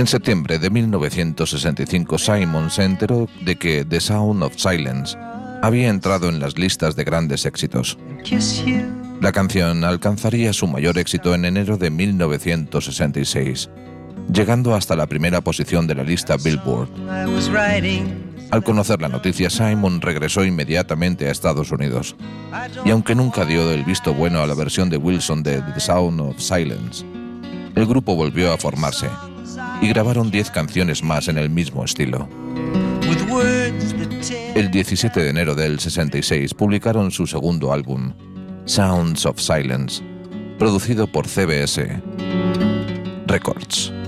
En septiembre de 1965, Simon se enteró de que The Sound of Silence había entrado en las listas de grandes éxitos. La canción alcanzaría su mayor éxito en enero de 1966, llegando hasta la primera posición de la lista Billboard. Al conocer la noticia, Simon regresó inmediatamente a Estados Unidos, y aunque nunca dio el visto bueno a la versión de Wilson de The Sound of Silence, el grupo volvió a formarse y grabaron 10 canciones más en el mismo estilo. El 17 de enero del 66 publicaron su segundo álbum, Sounds of Silence, producido por CBS Records.